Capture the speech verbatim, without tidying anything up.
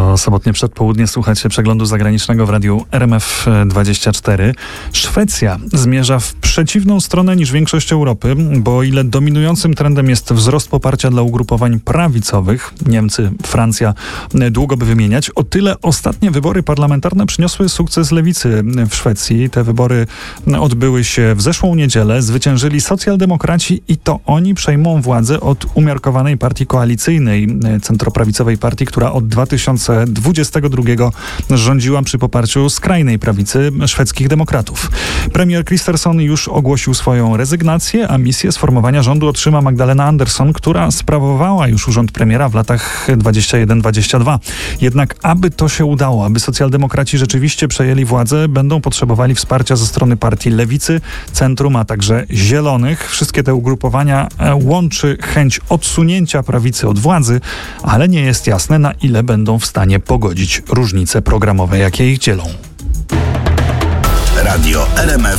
To sobotnie przedpołudnie słuchacie przeglądu zagranicznego w radiu R M F dwadzieścia cztery. Szwecja zmierza w przeciwną stronę niż większość Europy, bo o ile dominującym trendem jest wzrost poparcia dla ugrupowań prawicowych, Niemcy, Francja, długo by wymieniać, o tyle ostatnie wybory parlamentarne przyniosły sukces lewicy w Szwecji. Te wybory odbyły się w zeszłą niedzielę. Zwyciężyli socjaldemokraci i to oni przejmą władzę od umiarkowanej partii koalicyjnej, centroprawicowej partii, która od dwa tysiące dwudziestego drugiego rządziła przy poparciu skrajnej prawicy szwedzkich demokratów. Premier Kristersson już ogłosił swoją rezygnację, a misję sformowania rządu otrzyma Magdalena Andersson, która sprawowała już urząd premiera w latach dwudziestym pierwszym dwudziestym drugim. Jednak aby to się udało, aby socjaldemokraci rzeczywiście przejęli władzę, będą potrzebowali wsparcia ze strony partii lewicy, centrum, a także zielonych. Wszystkie te ugrupowania łączy chęć odsunięcia prawicy od władzy, ale nie jest jasne, na ile będą w stanie pogodzić różnice programowe, jakie ich dzielą. Radio R M F